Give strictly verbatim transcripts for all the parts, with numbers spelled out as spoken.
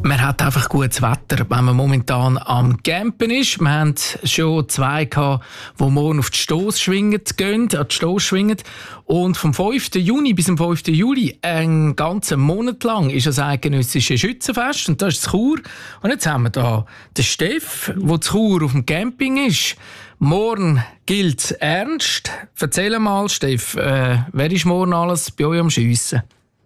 Man hat einfach gutes Wetter, wenn man momentan am Campen ist. Wir haben schon zwei gehabt, die morgen auf die Stoss schwingen gehen, an die Stoss schwingen. Und vom fünften Juni bis zum fünften Juli, einen ganzen Monat lang, ist das eidgenössische Schützenfest. Und das ist in Chur. Und jetzt haben wir da den Steff, der in Chur auf dem Camping ist. Morgen gilt es ernst. Erzähl mal, Steff, äh, wer ist morgen alles bei euch am Schiessen?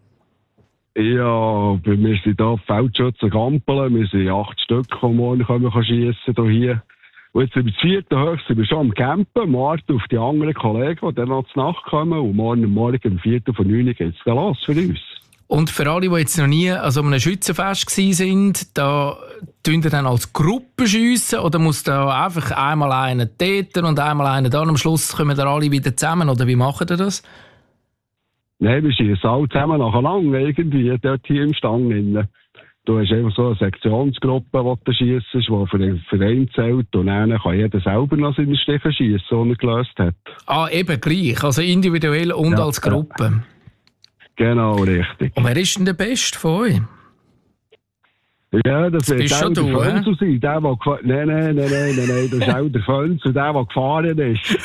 Ja, wir sind hier Feldschützen Gampelen. Wir sind acht Stück, die morgen schiessen können hier. Und jetzt sind wir das vierte Höchst, sind wir schon am Campen, warten auf die anderen Kollegen, die dann noch zur Nacht kommen. Und morgen Morgen um vierten von neun geht es dann los für uns. Und für alle, die jetzt noch nie an so einem Schützenfest waren, da tun ihr dann als Gruppe schiessen oder muss da einfach einmal einer dort und einmal einer da und am Schluss kommen da alle wieder zusammen? Oder wie macht ihr das? Nein, wir schiessen alle zusammen nacheinander irgendwie, dort hier im Stang drin. Du hast einfach so eine Sektionsgruppe, die du schiessest, die für den Verein zählt. Und dann kann jeder selber noch seine Stiche schiessen, die er gelöst hat. Ah, eben gleich. Also individuell und ja, als Gruppe. Genau, richtig. Und wer ist denn der Beste von euch? Ja, das, das wird auch der Fönzel sein. Der, der gefahren... Nein, nein, nein, nein, nein, nein, das ist auch der Fönzel, der, der gefahren ist.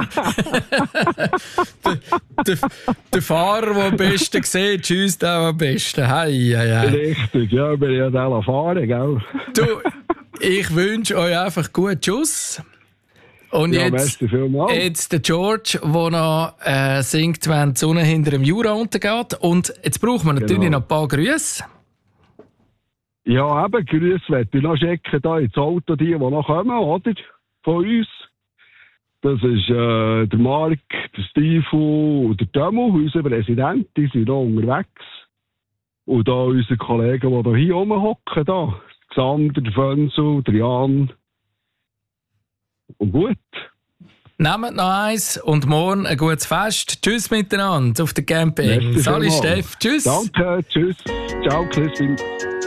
der, der, der Fahrer, der am besten sieht, tschüss, der am besten. Hei, hei, hei. Richtig, ja, wir ja den fahren, gell? Du, ich wünsche euch einfach guten Schuss. Und ja, jetzt, jetzt der George, der noch äh, singt, wenn die Sonne hinter dem Jura untergeht. Und jetzt brauchen wir natürlich genau. noch ein paar Grüße. Ja, eben, Grüße möchte ich noch schicken, da ins Auto, die, die noch kommen, oder? Von uns. Das ist äh, der Marc, der Stiefel und der Demo, unser Präsident, die sind noch unterwegs. Und da unsere Kollegen, die da hier rumhocken, da. Xander, der Fönzel, der Jan. Und gut. Nehmt noch eins und morgen ein gutes Fest. Tschüss miteinander auf der Camping. Sali Steff, tschüss. Danke, tschüss. Ciao, Christine.